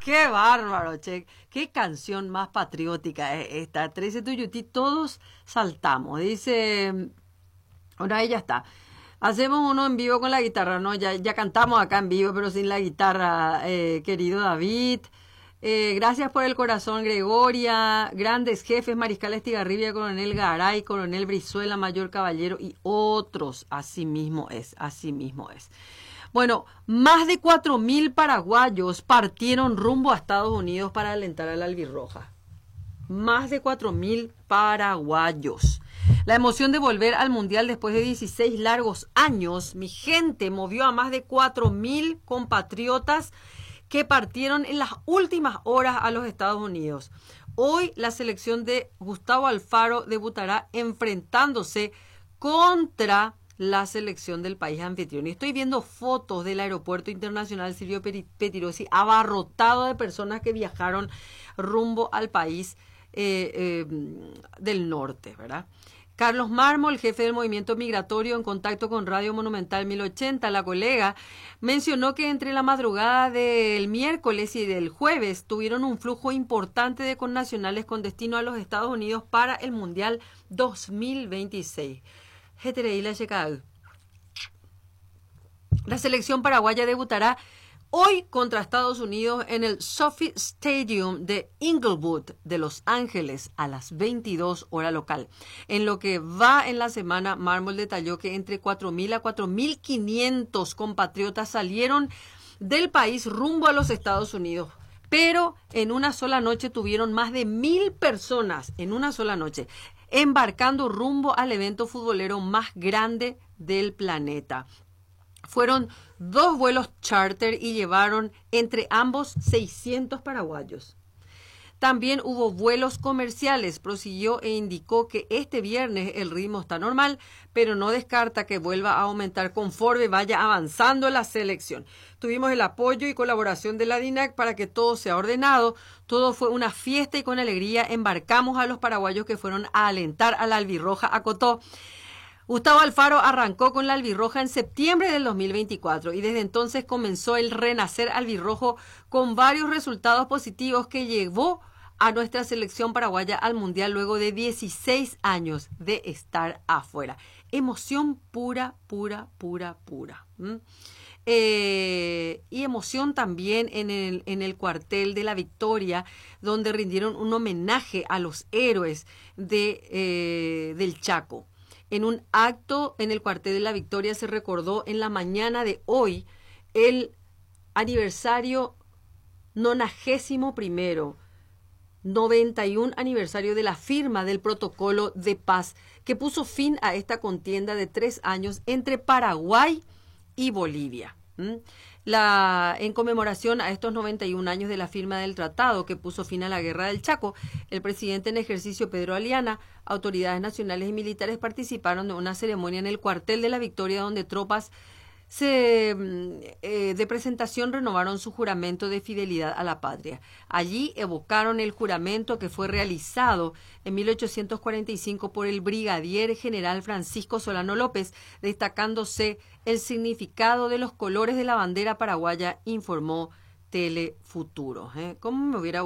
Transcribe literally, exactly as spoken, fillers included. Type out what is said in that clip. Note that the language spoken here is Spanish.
Qué bárbaro, che. Qué canción más patriótica es esta. trece Tuyutí, todos saltamos. Dice, ahora ahí ya está. Hacemos uno en vivo con la guitarra, ¿no? Ya, ya cantamos acá en vivo, pero sin la guitarra, eh, querido David. Eh, gracias por el corazón, Gregoria. Grandes jefes, Mariscal Estigarribia, Coronel Garay, Coronel Brizuela, Mayor Caballero y otros. Así mismo es, así mismo es. Bueno, más de cuatro mil paraguayos partieron rumbo a Estados Unidos para alentar a la albirroja. Más de cuatro mil paraguayos. La emoción de volver al Mundial después de dieciséis largos años, mi gente, movió a más de cuatro mil compatriotas que partieron en las últimas horas a los Estados Unidos. Hoy la selección de Gustavo Alfaro debutará enfrentándose contra la selección del país anfitrión. Y estoy viendo fotos del aeropuerto internacional Silvio Pettirossi abarrotado de personas que viajaron rumbo al país eh, eh, del norte, ¿verdad? Carlos Mármol, jefe del movimiento migratorio, en contacto con Radio Monumental mil ochenta, la colega, mencionó que entre la madrugada del miércoles y del jueves tuvieron un flujo importante de connacionales con destino a los Estados Unidos para el Mundial dos mil veintiséis. La selección paraguaya debutará hoy contra Estados Unidos en el SoFi Stadium de Inglewood de Los Ángeles a las veintidós hora local. En lo que va en la semana, Mármol detalló que entre cuatro mil a cuatro mil quinientos compatriotas salieron del país rumbo a los Estados Unidos. Pero en una sola noche tuvieron más de mil personas, en una sola noche, embarcando rumbo al evento futbolero más grande del planeta. Fueron dos vuelos charter y llevaron entre ambos seiscientos paraguayos. También hubo vuelos comerciales, prosiguió e indicó que este viernes el ritmo está normal, pero no descarta que vuelva a aumentar conforme vaya avanzando la selección. Tuvimos el apoyo y colaboración de la D I N A C para que todo sea ordenado. Todo fue una fiesta y con alegría embarcamos a los paraguayos que fueron a alentar a la albirroja, acotó. Gustavo Alfaro arrancó con la albirroja en septiembre del dos mil veinticuatro y desde entonces comenzó el renacer albirrojo con varios resultados positivos que llevó a nuestra selección paraguaya al Mundial luego de dieciséis años de estar afuera. Emoción pura, pura, pura, pura. ¿Mm? Eh, y emoción también en el, en el cuartel de la Victoria, donde rindieron un homenaje a los héroes de, eh, del Chaco. En un acto en el cuartel de la Victoria se recordó en la mañana de hoy el aniversario nonagésimo primero, noventa y uno aniversario de la firma del protocolo de paz que puso fin a esta contienda de tres años entre Paraguay y Bolivia. ¿Mm? La, en conmemoración a estos noventa y un años de la firma del tratado que puso fin a la guerra del Chaco, el presidente en ejercicio Pedro Aliana, autoridades nacionales y militares participaron de una ceremonia en el cuartel de la Victoria donde tropas se, eh, de presentación renovaron su juramento de fidelidad a la patria. Allí evocaron el juramento que fue realizado en mil ochocientos cuarenta y cinco por el brigadier general Francisco Solano López, destacándose el significado de los colores de la bandera paraguaya, informó Telefuturo. ¿Eh? ¿Cómo me hubiera